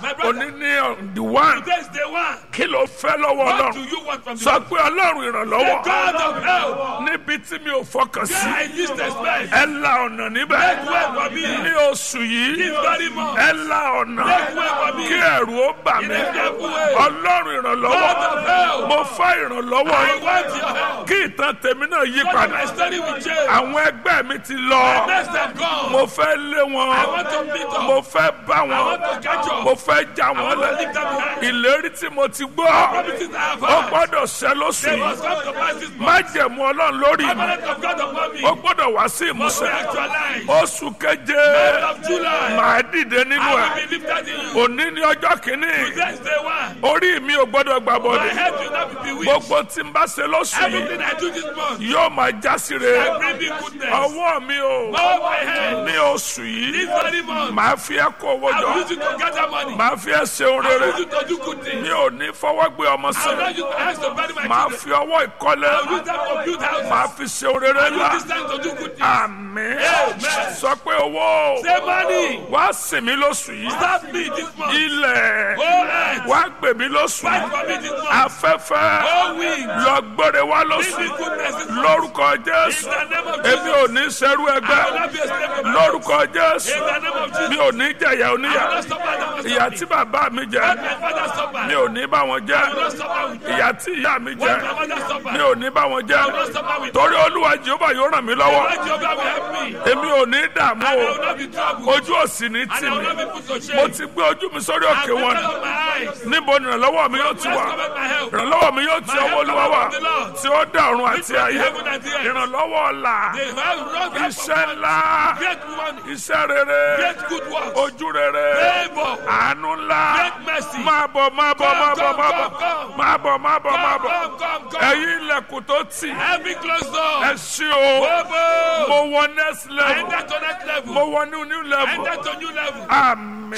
òní ní the one. Today is day one. Kí ló fẹ́ lọ́wọ́ What do Ọlọ́run? you want from the Sọ Lord? pé Ọlọ́run The ìrànlọ́wọ́. God of help. Níbi tí mi ò fọkàn Where sí. I least expect. Ẹ la ọ̀nà níbẹ̀. Make way for me. Ní oṣù yìí. This very month. Ẹ la ọ̀nà. Make way for me. Kí ẹ̀rù ó bà In mí. a careful way. Ọlọ́run God ìrànlọ́wọ́. of help. Mo fẹ́ ìrànlọ́wọ́. I want your help. Kí ìtàn tèmi náà yí So that padà. my story will change. Àwọn ẹgbẹ́ mi ti lọ. Next time gone. Mo fẹ́ lé I wọn. want to meet up. Mo fẹ́ bá I want wọn. to catch up. Mo fẹ́ já I wọn want to lẹ̀. leave them behind. Ìlérí tí mo ti gbọ́. Promises I have Ó heard. gbọ́dọ̀ ṣẹ lóṣù They yìí. must come to pass this month. Májẹ̀mú Ọlọ́run lórí mi. Covenant of God upon me. Ó gbọ́dọ̀ wá sí Must be ìmúṣẹ. actualized. Oṣù keje. Month of July. Màá dìde nínú I will ẹ̀. be lifted in you. Òní ní ọjọ́ kìíní. Today is day one. Orí mi ò gbọ́dọ̀ gbà My bọ̀dẹ̀. head will not be bewitched. Gbogbo tí n bá ṣe lóṣù yìí Everything I do this month. yóò máa já sí re. I bring me goodness. Ọwọ́ mi ò Bow my head. ní oṣù yìí. This very month. Màá fi ẹ́ kó owó I will jọ. use it to gather money. Màá fi ẹ́ ṣeun I will rere. use it to do good things. Mi ò ní fọwọ́ gbé ọmọ I will sí. not use my hands to bury my Màá children. fi ọwọ́ ìkọ́lé. I will use them to build houses. Màá fi ṣeun rere I will ńlá. use this time to do good things. Àmín. Amen. Sọ pé owó Say money. wá sìn mí lóṣù yìí. Stop me this month. Ilẹ̀ Oh, earth. wá gbè mí lóṣù Fight yìí. for me this month. Afẹ́fẹ́ Oh, wind. lọ gbére wá Bring lóṣù me yìí. goodness this month. Lórúkọ In Jésù. the name of Èmi Jesus. ò ní ṣerú I will ẹgbẹ́. not be a slave of Lórúkọ In Jésù. the name of Mi Jesus. ò ní jẹ̀yà I will oníyà. not suffer that Ìyà was tí bàbá mi What jẹ. my father suffered. Mi ò ní bá wọn I will jẹ. not suffer with Ìyà tí ìyá mi What my jẹ. mother suffered. Mi ò ní bá wọn I will jẹ. not suffer with Torí Olúwa Jèhófà yóò ràn mí lọ́wọ́. Lord Jehovah will help me. Èmi ò ní dààmú And I will o. not be troubled. Ojú òsì ní And tì I will mí. not be put to shame. Mo ti gbé ojú mi sórí I òkè will wọn. lift up my eyes. Níbo ni ìrànlọ́wọ́ mi yóò ti Where wá? cometh my help? Ìrànlọ́wọ́ mi yóò ti ọwọ́ Olúwa wá. Tí ó dá ọ̀run àti ayé. Heaven and the earth. Ìrànlọ́wọ́ ọ̀la. They have wrong help Iṣẹ́ of ńlá. great money, Iṣẹ́ rere. great good works, Ojú rere. favor, Àánú ńlá. great mercy. Máa bọ̀ máa bọ̀ máa bọ̀ Come, máa come, bọ̀. come. Máa bọ̀ máa bọ̀ máa bọ̀. Come. Ẹ̀yin ilẹ̀kùn tó tì. Every closed door. Ẹ ṣí o. Open. Mo wọ next level. Enter to next level. Mo wọ new level. Enter to new level. Àmín.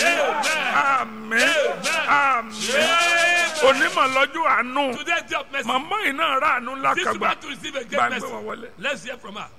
Amen. Àmín. Àmín. Onímọ̀ lọ́jọ́ àánú. Today's day of mercy. Màmá yìí náà rà àánú ńlá This kan is gbà. about to receive a great Gbàgbé mercy. wọn wọlé. Let's hear from her.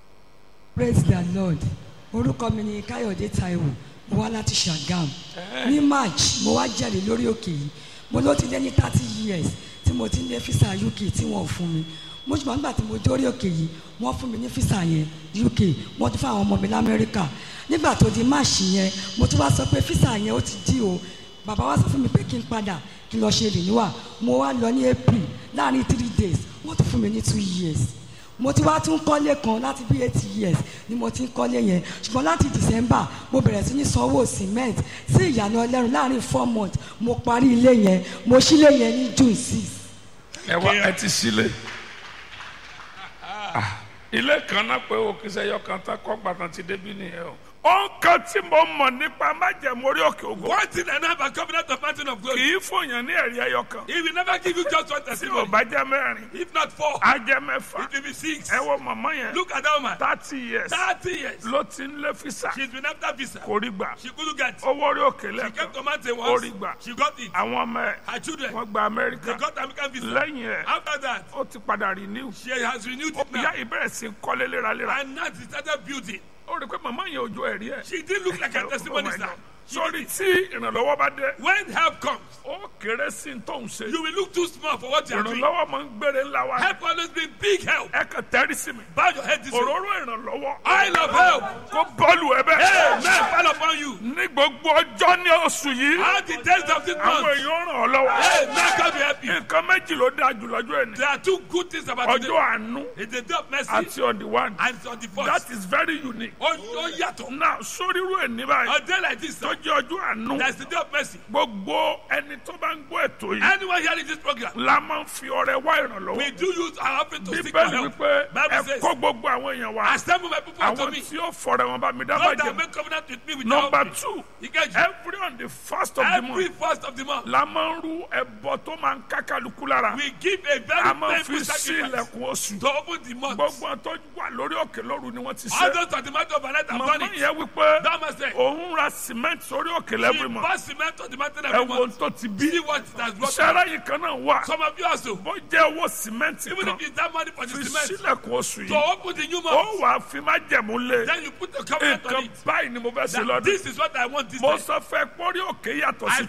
Praise the Lord. Orúkọ mi ni Káyọ̀dé Táíwò. Mo wá láti Ṣàgámù. Ní March, mo wá jẹ́rìí lórí òkè yìí. Mo ló ti lé ní 30 years tí mo ti ń lé físà UK tí wọ́n fún mi. Mo ṣùgbọ́n nígbà tí mo dórí òkè yìí, wọ́n fún mi ní físà yẹn UK. Wọ́n tún fún àwọn ọmọ mi l'Amẹ́ríkà. Nígbà tó di March yẹn, mo tún wá sọ pé físà yẹn ó ti dí o. Bàbá wa sọ fún mi pé kí n padà kí n lọ ṣe renewal. Mo wá lọ ní April láàrin 3 days. Wọ́n tún fún mi ní 2 years. Mo ti wá tún kọ́lé kan láti bí 8 years ni mo ti ń kọ́lé yẹn ṣùgbọ́n láti December mo bẹ̀rẹ̀ sí ní sanwó cement sí ìyànà Ọlọ́run láàrin 4 months mo parí ilé yẹn mo ṣílé yẹn ní June 6. Ẹ wá ẹ ti sílé. Ilé kan náà pé o kìí ṣe ẹyọ kan tán kọ́ gbàtàn ti débi nìyẹn o. Ọ̀kan tí mo mọ̀ nípa májẹ̀mú orí òkè ògo. One thing I know about covenant of mountain of glory. Kì í fòyàn ní ẹ̀rí ẹyọ kan. He will never give you just one Tí o testimony. bá jẹ́ mẹ́rin, If not 4, á jẹ́ mẹ́fà. it will be 6. Ẹ wo màmá yẹn. Look at that woman. 30 years 30 years. ló ti ń lé físà. She's been after visa. Kò rí gbà. She couldn't get. Owó orí òkè She lẹ́ẹ̀kan. came to mountain Ó once. rí gbà. She got it. Àwọn ọmọ ẹ̀ Her children, wọ́n gba they Amẹ́ríkà. got American visa. Lẹ́yìn ẹ̀, After that, ó ti padà renew. she has renewed it Ìyá now. ìbẹ̀rẹ̀ sí ń kọ́lé léraléra. And now she started building. Ó rí i pé màmá yẹn ojú ẹ̀rí ẹ̀. She didn't look like a testimony star. Sọ́rí tí ìrànlọ́wọ́ bá dé, When help comes, ó kéré sí ní tóun ṣe. you will look too small for what you are doing. Ìrànlọ́wọ́ máa ń gbére ńlá wa. Help always bring big help. Ẹ kàn tẹ́rí sí mi. Bow your head this way. Òróró ìrànlọ́wọ́. Oil of help. Kó bọ́ọ̀lù ẹ bẹ́ẹ̀. Amen. Fall upon you. Ní gbogbo ọjọ́ ní oṣù yìí, All the days of this àwọn month. èèyàn ràn ọ́ lọ́wọ́. Amen. God will help you. Nǹkan méjì ló dáa jù lọ́jọ́ ẹni. There are two good things about Ọjọ́ today. àánú It's the day of mercy àti on the one. and it's on the first. That is very unique. Oh, yàtọ̀. Now sórí irú ẹ̀ ní báyìí. A day like this, Tó jẹ́ ọjọ́ àánú. that's the day of mercy. Gbogbo ẹni tó bá ń gbọ́ ètò yìí Anyone hearing this program, la máa ń fi ọrẹ wá ìrànlọ́wọ́. we do use our offering to seek for Bíbélì help. wípé Bible ẹ says, kó gbogbo àwọn èèyàn wá. assemble my people unto Àwọn me. tí ó fọ̀rẹ̀ wọn bá mi dá God that bàjẹ́. make covenant with me Number without me. 2, Ìkejì, every on the first of the every month first of the month, la máa ń rú ẹbọ tó máa ń ká kálukú lára. we give a A very máa ń fi painful sí sacrifice ilẹ̀kùn oṣù. to open the month. Gbogbo àwọn tó wà lórí òkè lóru ni wọ́n ti All ṣe. those on the matter of night have done Màmá it. yẹn wípé That man said, òun ra cement sórí òkè she every month. bought cement on the mountain Ẹ every wo ohun month. tó ti bí. See what it has brought. Ṣẹ́ra yìí kan náà wà. Some of you also, Bó jẹ́ owó cement even kan if it's that money for the fi cement, sílẹ̀kùn oṣù to yìí. open the new Ó month, wàá fi má jẹ̀mú lé. then you put the covenant on Nǹkan it. báyìí ni mo fẹ́ ṣe That lọ́dún. this is what I want this Mo time. sọ fẹ́ pórí òkè yàtọ̀ sí I